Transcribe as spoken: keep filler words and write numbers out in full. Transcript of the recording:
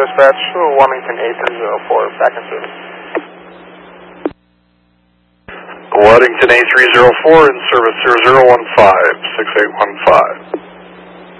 dispatch, Wilmington A three zero four, back in service. Waddington A three zero four in service zero zero one five, six eight one five.